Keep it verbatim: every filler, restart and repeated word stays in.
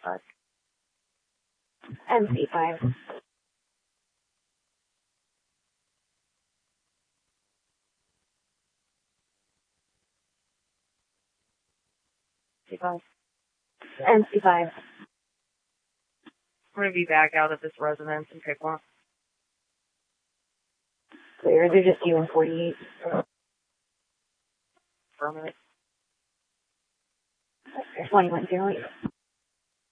Fuck. M C five. C five. M C five. I'm gonna be back out of this residence and pick one. Clear. They're just you and forty-eight. For a minute. There's twenty-one zero eight.